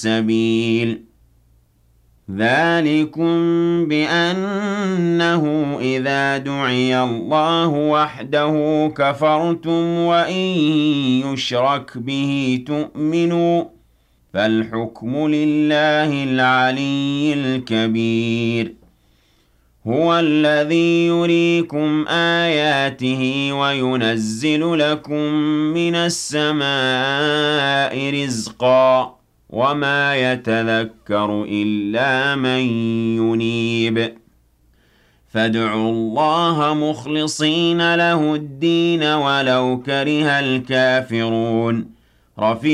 السبيل ذلكم بأنه إذا دعي الله وحده كفرتم وإن يشرك به تؤمنوا فالحكم لله العلي الكبير هو الذي يريكم آياته وينزل لكم من السماء رزقا وما يتذكر إلا من ينيب فادعوا الله مخلصين له الدين ولو كره الكافرون